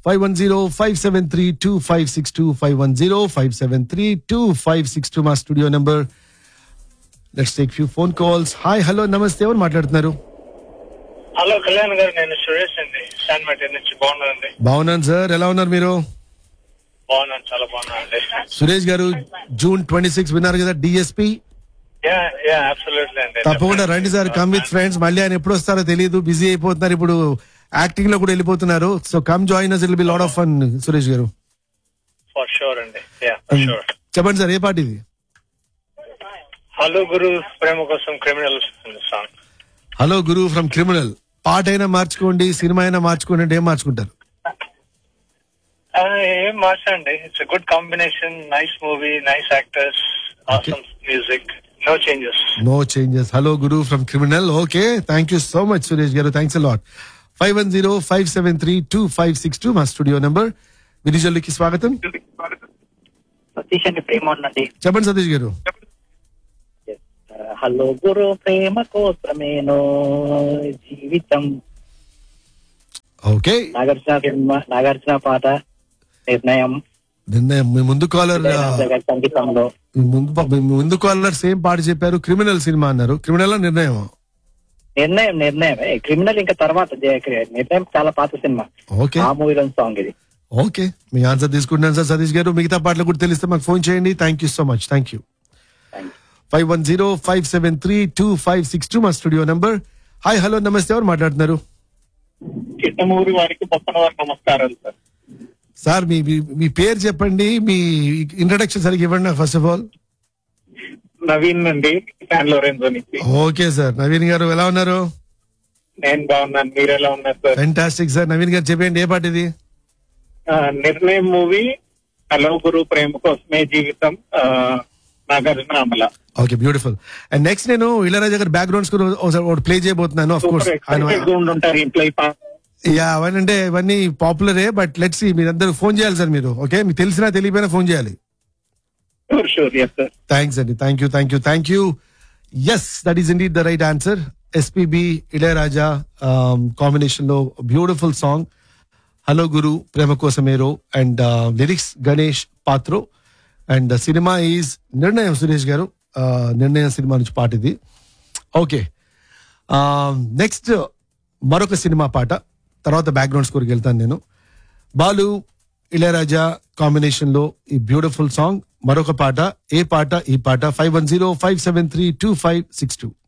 510-573-2562 510-573-2562 మా studio number. Let's take few phone calls. Hi, hello, నమస్తే. ఎవరు మాట్లాడుతున్నారు? హలో కళ్యాణ్ గారు, నేను సురేష్ అండి, శాన్మెట్ నుంచి. బాగున్నానండి. బాగున్నాను సార్, ఎలా ఉన్నారు మీరు? బాగున్నాను, చాలా బాగున్నానండి. సురేష్ గారు, June 26 విన్నారు కదా డిఎస్పీ? అబ్సల్యూట్లీ అండి. తప్పకుండా రండి సార్, కమ్ విత్ ఫ్రెండ్స్. మళ్ళీ ఆయన ఎప్పుడు వస్తారో తెలియదు, బిజీ అయిపోతున్నారు ఇప్పుడు, యాక్టింగ్ లో కూడా వెళ్ళిపోతున్నారు. So come join us, it will be lot of fun. Suresh గారు, ఫర్ షూర్ అండి. For sure. చెప్పండి సార్, ఏ పాట ఇది? హలో గురు ప్రేమ కోసం criminal song. Hello Guru from criminal. పాట అయినా మార్చుకోండి, సినిమా అయినా మార్చుకోండి అంటే ఏం మార్చుకుంటారు? ఏం మార్చండి, it's good combination, nice movie, nice actors, awesome music, no changes. No changes. Hello Guru from criminal. Okay, thank you so much Suresh గారు, థ్యాంక్స్ అ లాట్. 510-573-2562 మా స్టూడియో నెంబర్. వినిజల్లుకి స్వాగతం. సతీష్ అండి, ప్రేమ ఉండండి. చెప్పండి సతీష్ గారు. హలో గురు ప్రేమ కోసమేనో జీవితం. ఓకే, నాగార్జున పాట నిర్ణయం. మీ ముందు కాలర్ సంగీతంలో ముందు కాలర్ సేమ్ పాట చెప్పారు, క్రిమినల్ సినిమా అన్నారు. క్రిమినల్ నిర్ణయం? నిర్ణయమే. క్రిమినల్ ఇంకా తర్వాత. నిర్ణయం చాలా పాత సినిమా. ఓకే, ఆ మూవీలో సాంగ్ ఇది. ఓకే, మీ ఆన్సర్ తీసుకుంటున్నాను సార్ సతీష్ గారు. మిగతా పాటలు కూడా తెలిస్తే మాకు ఫోన్ చేయండి. Thank you so much. Thank you. 510-573-2562 మా స్టూడియో నంబర్. హాయ్, హలో, నమస్తే. ఎవరు మాట్లాడుతున్నారు? కిట్టమూరి వారికి పొప్పన వారికి నమస్కారాలు సార్. సార్ మీ పేరు చెప్పండి, మీ ఇంట్రడక్షన్ సరిగ్గా ఇవ్వండి నాకు ఫస్ట్ ఆఫ్ ఆల్. నవీన్ అండి, శాన్ లోరెన్జో నుంచి. ఓకే సార్, నవీన్ గారు ఎలా ఉన్నారు? నేను బాగున్నాను, మీరు ఎలా ఉన్నారు సార్? Fantastic sir. నవీన్ గారు చెప్పండి, ఏ పాట ఇది? నిర్ణయం మూవీ, హలో గురు ప్రేమ కోసమే జీవితం, Nagarjuna Amala. Okay, beautiful. And next నేను ఇళయరాజా గారి బ్యాక్గ్రౌండ్ స్కోర్ ప్లే చేయబోతున్నాను. ఆఫ్ కోర్స్ అవన్నీ ఇవన్నీ పాపులరే, బట్ లెట్స్ సీ. మీరందరూ ఫోన్ చేయాలి సార్ మీరు. ఓకే, మీకు తెలిసినా తెలియపోయినా ఫోన్ చేయాలి. థ్యాంక్స్ అండి, thank you. Yes, that is indeed the right answer. SPB Ilaiyaraaja combination లో beautiful song hello Guru Prema కోసమేరో. And lyrics Ganesh Patro. And cinema is నిర్ణయం. సురేష్ గారు, నిర్ణయం సినిమా నుంచి పాట ఇది. ఓకే, నెక్స్ట్ మరొక సినిమా పాట, తర్వాత బ్యాక్గ్రౌండ్ స్కోర్కి వెళ్తాను నేను. బాలు ఇళయరాజా కాంబినేషన్ లో ఈ బ్యూటిఫుల్ సాంగ్. మరొక పాట, ఏ పాట? ఈ పాట 510-573-2562.